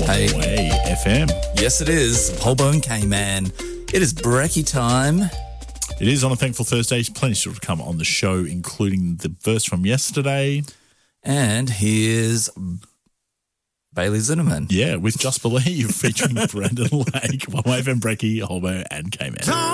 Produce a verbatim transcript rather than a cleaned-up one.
Hey. Way F M. Yes, it is. Holbone K-Man. It is brekkie time. It is on a Thankful Thursday. Plenty still to come on the show, including the verse from yesterday. And here's Bailey Zinnemann. Yeah, with Just Believe featuring Brandon Lake, One Way F M, Brekkie, Holbo and K-Man.